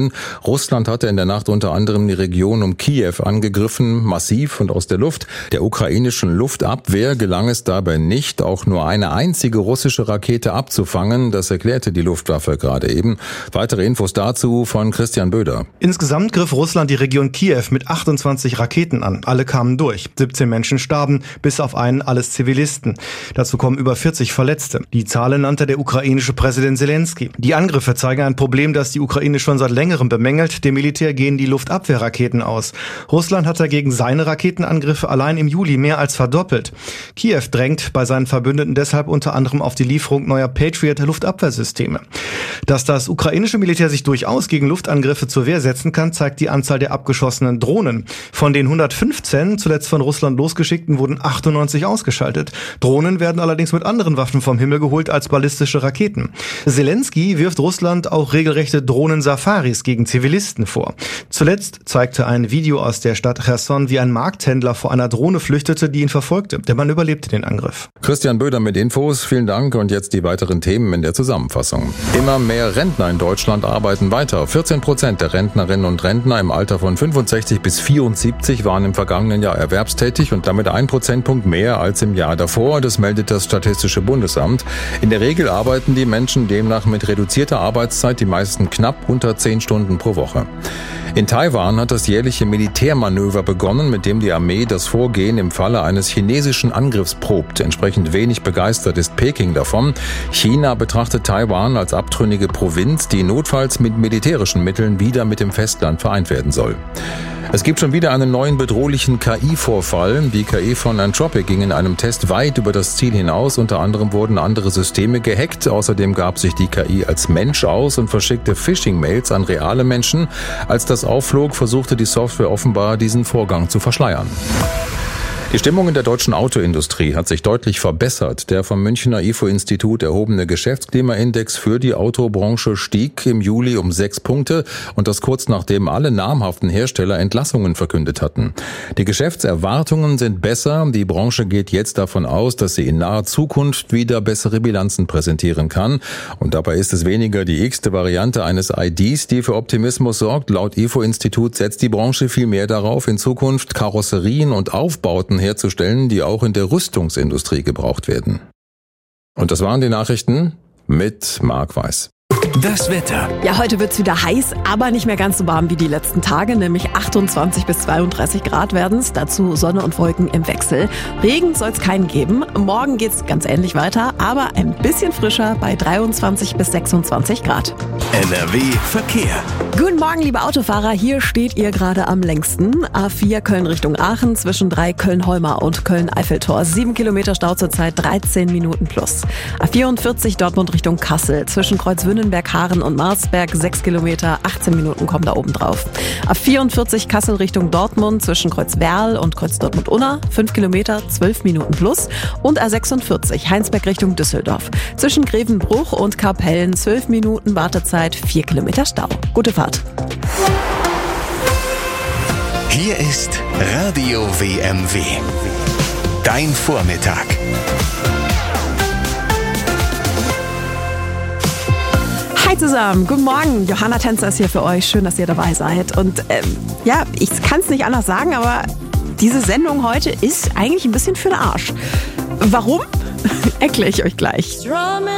Nachrichten. Russland hatte in der Nacht unter anderem die Region um Kiew angegriffen, massiv und aus der Luft. Der ukrainischen Luftabwehr gelang es dabei nicht, auch nur eine einzige russische Rakete abzufangen. Das erklärte die Luftwaffe gerade eben. Weitere Infos dazu von Christian Böder. Insgesamt griff Russland die Region Kiew mit 28 Raketen an. Alle kamen durch. 17 Menschen starben, bis auf einen alles Zivilisten. Dazu kommen über 40 Verletzte. Die Zahlen nannte der ukrainische Präsident Zelensky. Die Angriffe zeigen ein Problem, das die Ukraine schon seit längerem bemängelt. Dem Militär gehen die Luftabwehrraketen aus. Russland hat dagegen seine Raketenangriffe allein im Juli mehr als verdoppelt. Kiew drängt bei seinen Verbündeten deshalb unter anderem auf die Lieferung neuer Patriot-Luftabwehrsysteme. Dass das ukrainische Militär sich durchaus gegen Luftangriffe zur Wehr setzen kann, zeigt die Anzahl der abgeschossenen Drohnen. Von den 115 zuletzt von Russland losgeschickten wurden 98 ausgeschaltet. Drohnen werden allerdings mit anderen Waffen vom Himmel geholt als ballistische Raketen. Zelensky wirft Russland auch regelrechte Drohnen-Safaris gegen Zivilisten vor. Zuletzt zeigte ein Video aus der Stadt Cherson, wie ein Markthändler vor einer Drohne flüchtete, die ihn verfolgte. Der Mann überlebte den Angriff. Christian Böder mit Infos, vielen Dank und jetzt die weiteren Themen in der Zusammenfassung. Immer mehr Rentner in Deutschland arbeiten weiter. 14% der Rentnerinnen und Rentner im Alter von 65 bis 74 waren im vergangenen Jahr erwerbstätig und damit 1 Prozentpunkt mehr als im Jahr davor. Das meldet das Statistische Bundesamt. In der Regel arbeiten die Menschen demnach mit reduzierter Arbeitszeit, die meisten knapp unter 10 Stunden pro Woche. In Taiwan hat das jährliche Militärmanöver begonnen, mit dem die Armee das Vorgehen im Falle eines chinesischen Angriffs probt. Entsprechend wenig begeistert ist Peking davon. China betrachtet Taiwan als abtrünnige Provinz, die notfalls mit militärischen Mitteln wieder mit dem Festland vereint werden soll. Es gibt schon wieder einen neuen bedrohlichen KI-Vorfall. Die KI von Anthropic ging in einem Test weit über das Ziel hinaus. Unter anderem wurden andere Systeme gehackt. Außerdem gab sich die KI als Mensch aus und verschickte Phishing-Mails an reale Menschen. Als das aufflog, versuchte die Software offenbar, diesen Vorgang zu verschleiern. Die Stimmung in der deutschen Autoindustrie hat sich deutlich verbessert. Der vom Münchner IFO-Institut erhobene Geschäftsklimaindex für die Autobranche stieg im Juli um 6 Punkte und das kurz nachdem alle namhaften Hersteller Entlassungen verkündet hatten. Die Geschäftserwartungen sind besser. Die Branche geht jetzt davon aus, dass sie in naher Zukunft wieder bessere Bilanzen präsentieren kann. Und dabei ist es weniger die x-te Variante eines IDs, die für Optimismus sorgt. Laut IFO-Institut setzt die Branche viel mehr darauf, in Zukunft Karosserien und Aufbauten herzustellen, die auch in der Rüstungsindustrie gebraucht werden. Und das waren die Nachrichten mit Marc Weiß. Das Wetter. Ja, heute wird's wieder heiß, aber nicht mehr ganz so warm wie die letzten Tage, nämlich 28 bis 32 Grad werden's. Dazu Sonne und Wolken im Wechsel. Regen soll's keinen geben. Morgen geht's ganz ähnlich weiter, aber ein bisschen frischer bei 23 bis 26 Grad. NRW Verkehr. Guten Morgen, liebe Autofahrer. Hier steht ihr gerade am längsten. A4 Köln Richtung Aachen zwischen 3 Köln-Holmer und Köln-Eiffeltor. 7 Kilometer Stau zurzeit, 13 Minuten plus. A44 Dortmund Richtung Kassel zwischen Kreuzwünnenberg, Haaren und Marsberg, 6 Kilometer, 18 Minuten kommen da oben drauf. A44 Kassel Richtung Dortmund zwischen Kreuzwerl und Kreuz Dortmund-Unna, 5 Kilometer, 12 Minuten plus. Und A46 Heinsberg Richtung Düsseldorf zwischen Grevenbruch und Kapellen, 12 Minuten Wartezeit, 4 Kilometer Stau. Gute Fahrt. Hier ist Radio WMW. Dein Vormittag. Hi zusammen, guten Morgen. Johanna Tänzer ist hier für euch. Schön, dass ihr dabei seid. Und ja, ich kann es nicht anders sagen, aber diese Sendung heute ist eigentlich ein bisschen für den Arsch. Warum? Erkläre ich euch gleich.